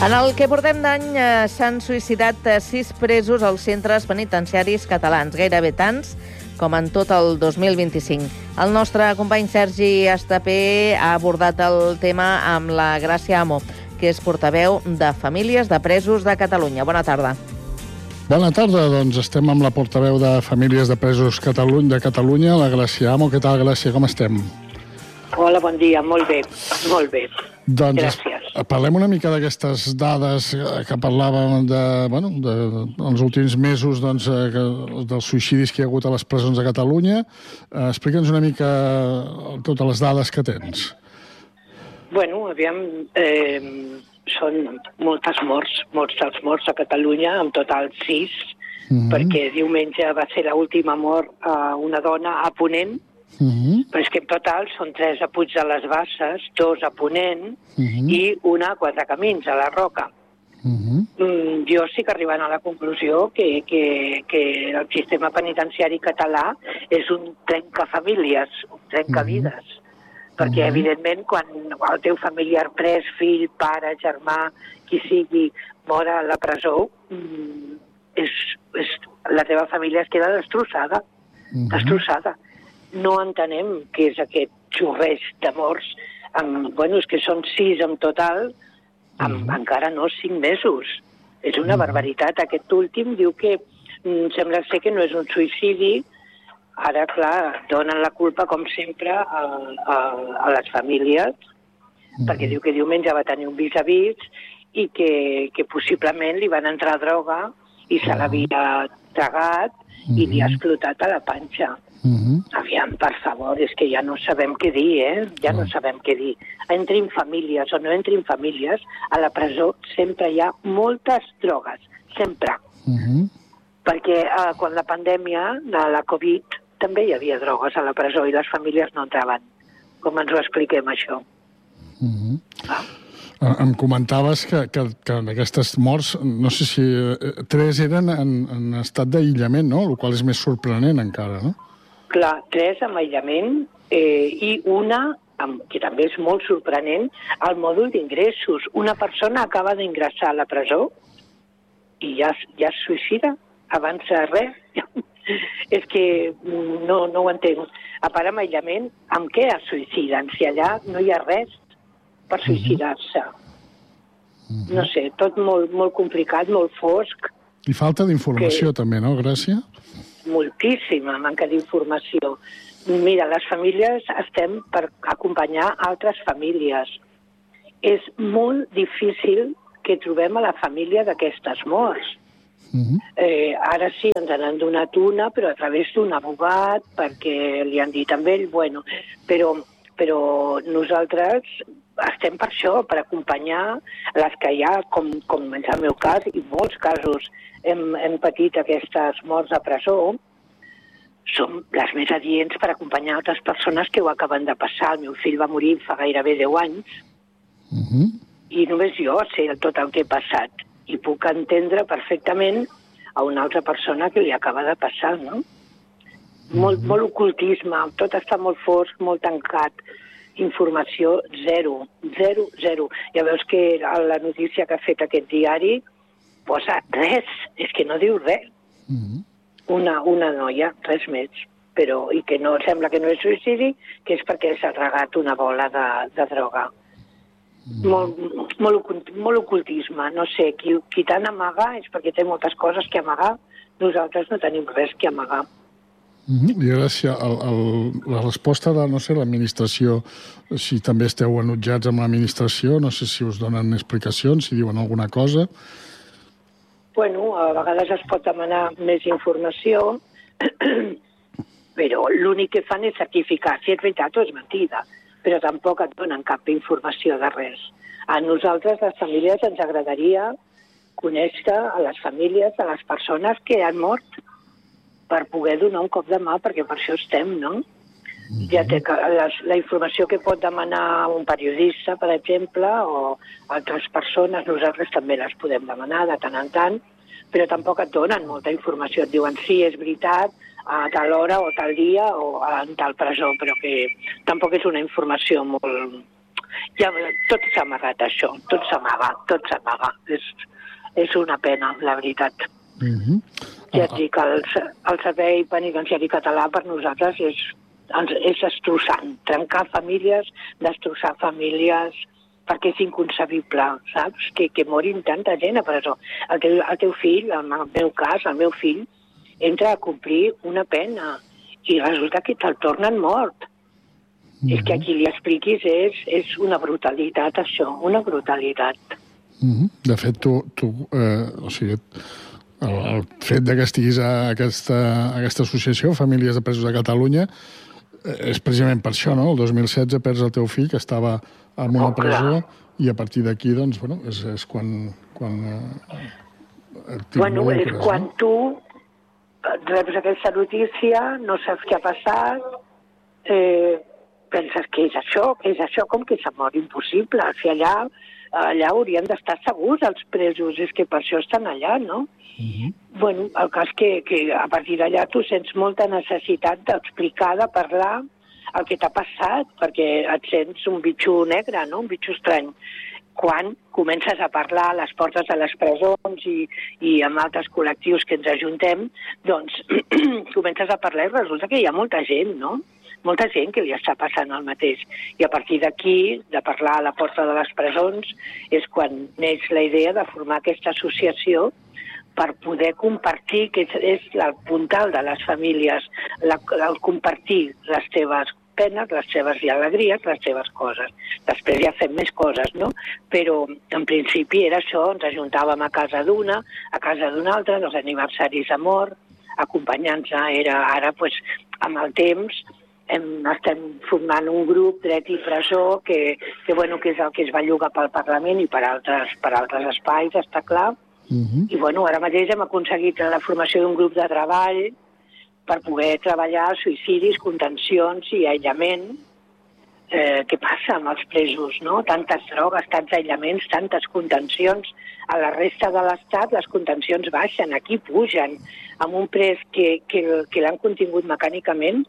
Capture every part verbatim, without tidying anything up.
En el que portem d'any eh, s'han suïcidat eh, sis presos als centres penitenciaris catalans, gairebé tants com en tot el dos mil vint-i-cinc. El nostre company Sergi Estapé ha abordat el tema amb la Gràcia Amo, que és portaveu de Famílies de Presos de Catalunya. Bona tarda. Bona tarda, doncs estem amb la portaveu de Famílies de Presos de Catalunya, la Gràcia Amo. Què tal, Gràcia? Com estem? Hola, bon dia. Molt bé, molt bé. Doncs gràcies. Parlem una mica d'aquestes dades que parlàvem de, bueno, de, dels últims mesos, doncs, que, dels suïcidis que hi ha hagut a les presons de Catalunya. Eh, Explica'ns una mica totes les dades que tens. Bueno, aviam, eh, són moltes morts, molts dels morts a Catalunya, en total sis, mm-hmm. perquè diumenge va ser l'última mort a una dona a Ponent, mm-hmm. però és que en total són tres a Puig de les Basses, dos a Ponent mm-hmm. i una a Quatre Camins, a la Roca. Mm-hmm. Mm, jo estic arribant a la conclusió que, que, que el sistema penitenciari català és un trencafamílies, un trencavides. Mm-hmm. Perquè, evidentment, quan el teu familiar pres, fill, pare, germà, qui sigui, mor a la presó, és, és, la teva família es queda destrossada, uh-huh. destrossada. No entenem què és aquest xorreig de morts. Amb, bueno, és que són sis en total, amb uh-huh. encara no cinc mesos. És una uh-huh. barbaritat. Aquest últim diu que mm, sembla ser que no és un suïcidi. Ara, clar, donen la culpa, com sempre, a, a, a les famílies, mm-hmm. perquè diu que diumenge va tenir un vis-a-vis i que, que possiblement li van entrar droga i se l'havia tragat mm-hmm. i li ha explotat a la panxa. Mm-hmm. Aviam, per favor, és que ja no sabem què dir, eh? Ja mm. no sabem què dir. Entrin famílies o no entrin famílies, a la presó sempre hi ha moltes drogues, sempre. Mm-hmm. Perquè eh, quan la pandèmia, la, la Covid, també hi havia drogues a la presó i les famílies no entraven. Com ens ho expliquem, això? Mm-hmm. ah. Em comentaves que, que, que aquestes morts, no sé si eh, tres eren en, en estat d'aïllament, no? El qual és més sorprenent encara, no? Clar, tres en aïllament eh, i una, que també és molt sorprenent, al mòdul d'ingressos. Una persona acaba d'ingressar a la presó i ja, ja es suïcida abans de res. És que no, no ho entenc. A part, amb aïllament, amb què es suïciden? Si allà no hi ha res per suïcidar-se. Uh-huh. No sé, tot molt, molt complicat, molt fosc. I falta d'informació que... també, no, Gràcia? Moltíssima manca d'informació. Mira, les famílies estem per acompanyar altres famílies. És molt difícil que trobem a la família d'aquestes morts. Uh-huh. Eh, ara sí, ens n'han donat una, però a través d'un abogat, perquè li han dit amb ell, bueno, però, però nosaltres estem per això, per acompanyar les que hi ha, com, com en el meu cas, i molts casos hem, hem patit aquestes morts a presó, som les més adients per acompanyar altres persones que ho acaben de passar. El meu fill va morir fa gairebé deu anys, uh-huh. i només jo sé tot el que he passat. I puc entendre perfectament a una altra persona que li acaba de passar, no? Mm-hmm. Molt, molt ocultisme, tot està molt fosc, molt tancat, informació zero, zero, zero. Ja veus que la notícia que ha fet aquest diari posa res, és que no diu res. Mm-hmm. Una, una noia, res més, però i que no sembla que no és suïcidi, que és perquè s'ha tragat una bola de, de droga. Mm. Molt, molt, molt ocultisme, no sé, qui, qui tant amaga és perquè té moltes coses que amagar, nosaltres no tenim res que amagar. Mm-hmm. I gràcies a la resposta de, no sé, l'administració, si també esteu enutjats amb l'administració, no sé si us donen explicacions, si diuen alguna cosa. Bueno, a vegades es pot demanar més informació, però l'únic que fan és certificar si és veritat o és mentida, però tampoc et donen cap informació de res. A nosaltres, les famílies, ens agradaria conèixer a les famílies de les persones que han mort per poder donar un cop de mà, perquè per això estem, no? Mm-hmm. Ja té la, la informació que pot demanar un periodista, per exemple, o altres persones, nosaltres també les podem demanar de tant en tant, però tampoc et donen molta informació. Et diuen, sí, és veritat, a tal hora o tal dia o en tal presó, però que tampoc és una informació molt, ja, tot s'ha amagat, això, tot s'amaga, tot s'amaga. És, és una pena, la veritat. Mm-hmm. Ja et dic, el, el servei penitenciari català per nosaltres és, és destrossant. Trencar famílies, destrossar famílies, perquè és inconcebible, saps? Que, que morin tanta gent a presó. El teu, el teu fill, en el meu cas, el meu fill, entra a complir una pena i resulta que te'l tornen mort. Mm-hmm. És que a qui li expliquis és, és una brutalitat, això, una brutalitat. Mm-hmm. De fet, tu, tu eh, o sigui, el, el fet de que estiguis a aquesta, a aquesta associació, Famílies de Presos de Catalunya, eh, és precisament per això, no? El dos mil setze perds el teu fill, que estava en una oh, presó, i a partir d'aquí, doncs, bueno, és, és quan... quan eh, bueno, és no? quan tu reps aquesta notícia, no saps què ha passat, eh, penses que és això, que és això, com que és mort impossible. Si allà, allà haurien d'estar segurs els presos, és que per això estan allà, no? Uh-huh. Bueno, el cas que, que a partir d'allà tu sents molta necessitat d'explicar, de parlar el que t'ha passat, perquè et sents un bitxo negre, no? Un bitxo estrany. Quan comences a parlar a les portes de les presons i, i amb altres col·lectius que ens ajuntem, doncs comences a parlar i resulta que hi ha molta gent, no? Molta gent que li està passant el mateix. I a partir d'aquí, de parlar a la porta de les presons, és quan neix la idea de formar aquesta associació per poder compartir, que és el puntal de les famílies, la, el compartir les teves penes, les seves alegries, les seves coses. Després ja fem més coses, no? Però en principi era això, ens ajuntàvem a casa d'una, a casa d'una altra, els aniversaris de mort, acompanyant-se, era ara, doncs, amb el temps, hem, estem formant un grup, Dret i Presó, que, que, bueno, que és el que es va llogar pel Parlament i per altres, per altres espais, està clar. Uh-huh. I bueno, ara mateix hem aconseguit la formació d'un grup de treball per poder treballar suïcidis, contencions i aïllament. Eh, què passa amb els presos, no? Tantes drogues, tants aïllaments, tantes contencions. A la resta de l'Estat les contencions baixen, aquí pugen. Amb un pres que, que, que l'han contingut mecànicament,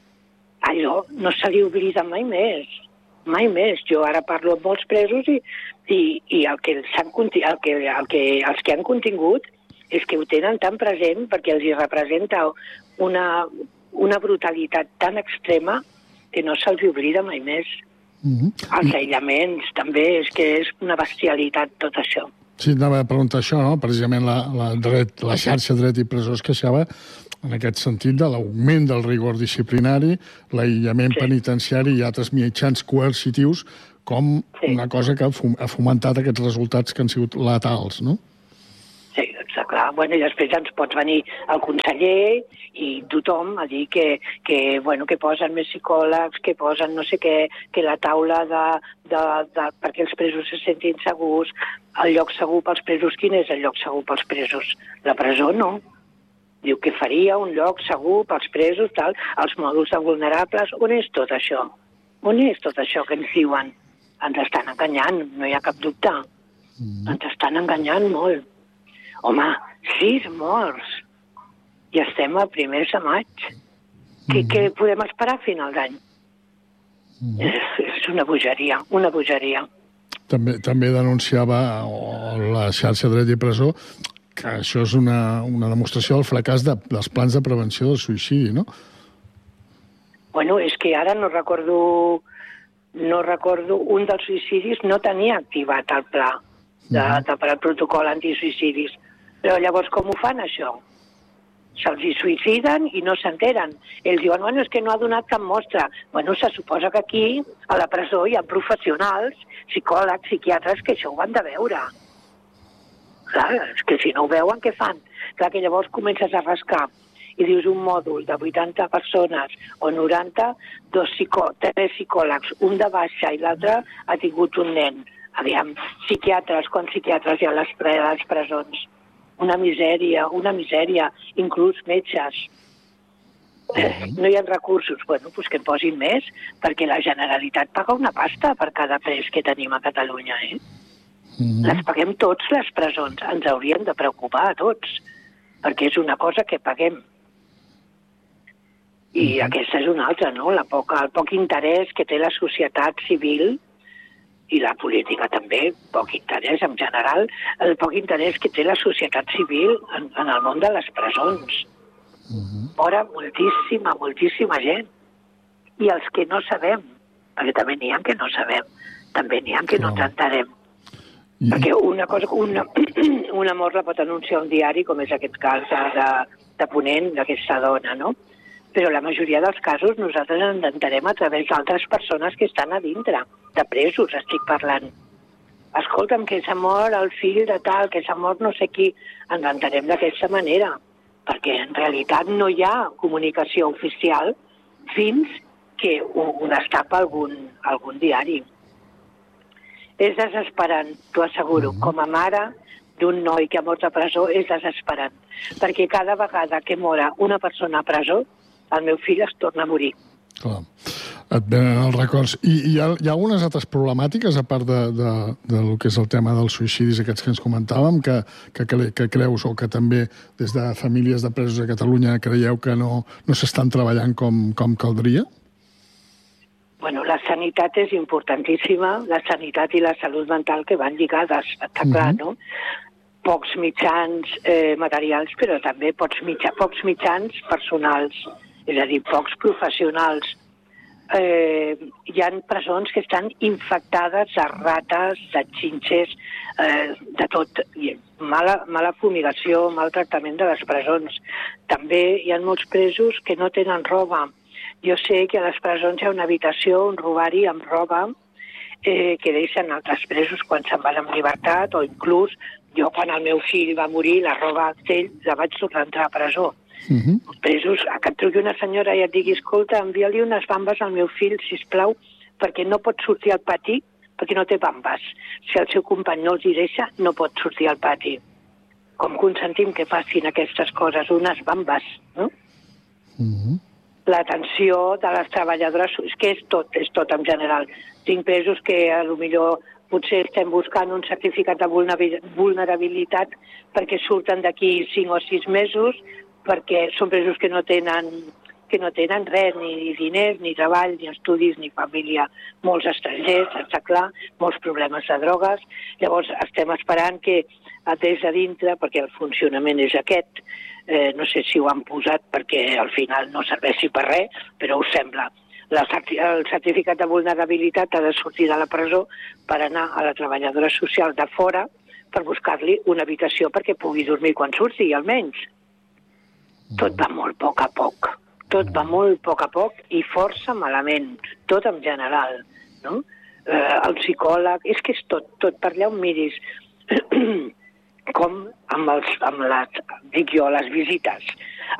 allò no se li oblida mai més. Mai més. Jo ara parlo amb molts presos i, i, i el que s'han, el que, el que, els que han contingut és que ho tenen tan present perquè els hi representa una, una brutalitat tan extrema que no se'ls oblida mai més. Mm-hmm. Els aïllaments també, és que és una bestialitat tot això. Sí, anava a preguntar això, no? Precisament la, la, dret, la xarxa Dret i Presó es queixava en aquest sentit de l'augment del rigor disciplinari, l'aïllament sí. penitenciari i altres mitjans coercitius com sí. una cosa que ha fomentat aquests resultats que han sigut letals, no? Sí, està clar. Bueno, i després ens pot venir el conseller i tothom a dir que, que, bueno, que posen més psicòlegs, que posen no sé què, que la taula de, de, de, perquè els presos se sentin segurs, el lloc segur pels presos. Quin és el lloc segur pels presos? La presó no. Diu que faria un lloc segur pels presos, tal, els mòduls de vulnerables. On és tot això? On és tot això que ens diuen? Ens estan enganyant, no hi ha cap dubte. Mm. Ens estan enganyant molt. Home, sis morts. I estem a primers de maig. Què, mm. què podem esperar a final d'any? Mm. És, és una bogeria, una bogeria. També, també denunciava la xarxa Dret i Presó que això és una, una demostració del fracàs de, dels plans de prevenció del suïcidi, no? Bueno, és que ara no recordo, no recordo, un dels suïcidis no tenia activat el pla de, mm. de, per al protocol antisuïcidis. Però llavors com ho fan, això? Se'ls hi suïciden i no s'enteren. Ells diuen, bueno, és que no ha donat cap mostra. Bueno, se suposa que aquí, a la presó, hi ha professionals, psicòlegs, psiquiatres, que això ho han de veure. Clar, és que si no ho veuen, què fan? Clar, que llavors comences a rascar i dius un mòdul de vuitanta persones o noranta, dos psicò tres psicòlegs, un de baixa i l'altre ha tingut un nen. Aviam, psiquiatres, quants psiquiatres hi ha a les, pre les presons? Una misèria, una misèria, inclús metges. Uh-huh. No hi ha recursos. Bueno, doncs que en posin més, perquè la Generalitat paga una pasta per cada pres que tenim a Catalunya, eh? Uh-huh. Les paguem tots, les presons. Ens haurien de preocupar a tots, perquè és una cosa que paguem. I uh-huh. aquesta és una altra, no? La poca, el poc interès que té la societat civil i la política també, poc interès en general, el poc interès que té la societat civil en, en el món de les presons. Uh-huh. Mora moltíssima, moltíssima gent. I els que no sabem, perquè també n'hi ha que no sabem, també n'hi ha que no ens entenem. I... Perquè una cosa, una, una mort la pot anunciar un diari, com és aquest cas de, de Ponent, d'aquesta dona, no? Però la majoria dels casos nosaltres ens entenem a través d'altres persones que estan a dintre, de presos, estic parlant. Escolta'm, que s'ha mort el fill de tal, que s'ha mort no sé qui, ens entenem d'aquesta manera, perquè en realitat no hi ha comunicació oficial fins que ho, ho destapa algun, algun diari. És desesperant, t'ho asseguro. Mm-hmm. Com a mare d'un noi que ha mort a presó és desesperant, perquè cada vegada que mora una persona a presó, el meu fill es torna a morir. Clar, et venen els records. I hi ha, hi ha algunes altres problemàtiques, a part de, de, de lo que és el tema dels suïcidis aquests que ens comentàvem, que, que, que creus o que també des de famílies de presos a Catalunya creieu que no, no s'estan treballant com, com caldria? Bueno, la sanitat és importantíssima, la sanitat i la salut mental que van lligades, està clar, uh-huh. no? Pocs mitjans eh, materials, però també pocs, mitja, pocs mitjans personals, és a dir, pocs professionals. Eh, hi ha presons que estan infectades de rates, de xinxes, eh, de tot. Mala, mala fumigació, mal tractament de les presons. També hi ha molts presos que no tenen roba. Jo sé que a les presons hi ha una habitació, un robari amb roba, eh, que deixen altres presos quan se'n van amb llibertat, o inclús jo, quan el meu fill va morir, la roba d'ell la vaig tornar a entrar a presó. Uh-huh. Presos, que et truqui una senyora i et digui, escolta, envia-li unes bambes al meu fill, sisplau, perquè no pot sortir al pati, perquè no té bambes. Si el seu company no els hi deixa, no pot sortir al pati. Com consentim que facin aquestes coses, unes bambes, no? Uh-huh. L'atenció de les treballadores, és que és tot, és tot en general. Tinc presos que a lo millor potser estem buscant un certificat de vulnerabilitat perquè surten d'aquí cinc o sis mesos, perquè són presos que no tenen, que no tenen res, ni diners, ni treball, ni estudis, ni família, molts estrangers, està clar, molts problemes de drogues. Llavors estem esperant que des de dintre, perquè el funcionament és aquest, eh, no sé si ho han posat perquè al final no serveixi per res, però ho sembla. El certificat de vulnerabilitat ha de sortir de la presó per anar a la treballadora social de fora per buscar-li una habitació perquè pugui dormir quan surti, almenys. Tot va molt a poc a poc. Tot va molt a poc a poc i força malament. Tot en general, no? Eh, el psicòleg... És que és tot, tot. Per allà on miris com amb, els, amb les, dic jo, les visites